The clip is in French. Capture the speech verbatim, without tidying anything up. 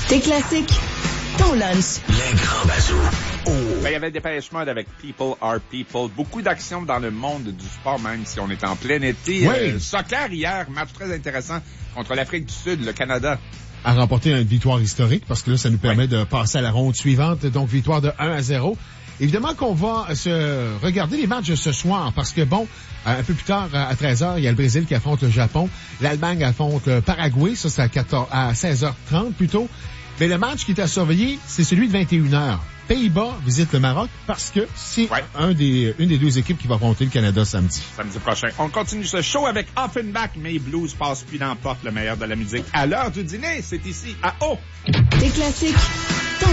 Tes classiques, ton lunch. Les grands bazous. Oh. Ben, il y avait Dépêche Mode avec People Are People. Beaucoup d'action dans le monde du sport, même si on est en plein été. Oui. Euh, soccer hier, match très intéressant contre l'Afrique du Sud, le Canada. A remporté une victoire historique parce que là, ça nous permet oui. de passer à la ronde suivante. Donc, victoire de un à zéro. Évidemment qu'on va se regarder les matchs de ce soir parce que, bon, un peu plus tard, à treize heures, il y a le Brésil qui affronte le Japon. L'Allemagne affronte le Paraguay. Ça, c'est à, quatorze, à seize heures trente plutôt. Mais le match qui est à surveiller, c'est celui de vingt et une heures. Pays-Bas visite le Maroc parce que c'est ouais. un des, une des deux équipes qui va affronter le Canada samedi. Samedi prochain. On continue ce show avec Offenbach, mais Blues passe puis l'emporte le meilleur de la musique. À l'heure du dîner, c'est ici à O. Tes classiques,